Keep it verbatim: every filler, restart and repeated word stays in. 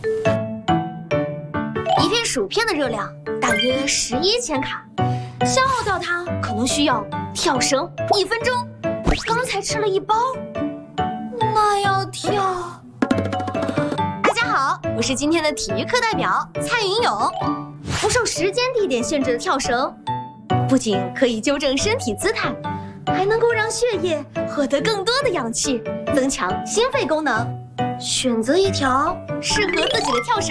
一片薯片的热量大约十一千卡，消耗掉它可能需要跳绳一分钟。刚才吃了一包，那要跳。大家好，我是今天的体育课代表蔡云勇。不受时间地点限制的跳绳，不仅可以纠正身体姿态，还能够让血液获得更多的氧气，增强心肺功能。选择一条适合自己的跳绳。